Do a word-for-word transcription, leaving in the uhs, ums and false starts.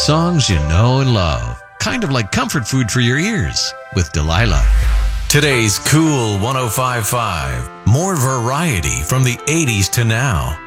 songs you know and love. Kind of like comfort food for your ears with Delilah. Today's Cool one oh five point five. More variety from the eighties to now.